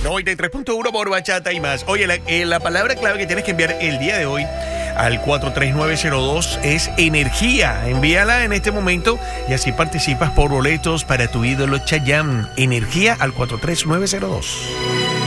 93.1 por Bachata y más. Oye, la palabra clave que tienes que enviar el día de hoy al 43902 es energía. Envíala en este momento y así participas por boletos para tu ídolo Chayanne. Energía al 43902.